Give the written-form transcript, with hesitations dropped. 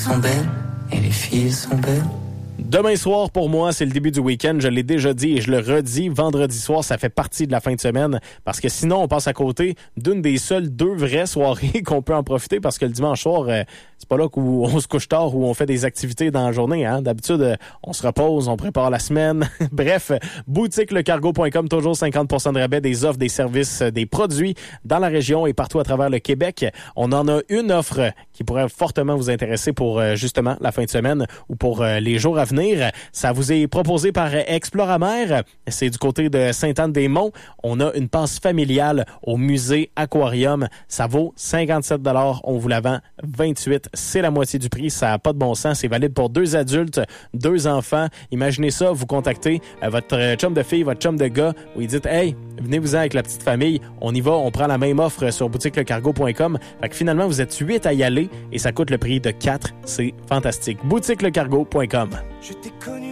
sont belles et les filles sont belles. Demain soir, pour moi, c'est le début du week-end. Je l'ai déjà dit et je le redis. Vendredi soir, ça fait partie de la fin de semaine parce que sinon, on passe à côté d'une des seules 2 vraies soirées qu'on peut en profiter parce que le dimanche soir, c'est pas là où on se couche tard ou on fait des activités dans la journée. Hein? D'habitude, on se repose, on prépare la semaine. Bref, boutiquelecargo.com, toujours 50% de rabais, des offres, des services, des produits dans la région et partout à travers le Québec. On en a une offre qui pourrait fortement vous intéresser pour justement la fin de semaine ou pour les jours à venir. Ça vous est proposé par Exploramer. C'est du côté de Sainte-Anne-des-Monts. On a une passe familiale au musée Aquarium. Ça vaut 57 $. On vous la vend 28. C'est la moitié du prix. Ça n'a pas de bon sens. C'est valide pour 2 adultes, 2 enfants. Imaginez ça, vous contactez votre chum de fille, votre chum de gars, où il dit « Hey, venez-vous-en avec la petite famille. On y va, on prend la même offre sur boutiquelecargo.com. » Fait que finalement, vous êtes 8 à y aller et ça coûte le prix de 4. C'est fantastique. boutiquelecargo.com. Je t'ai connu.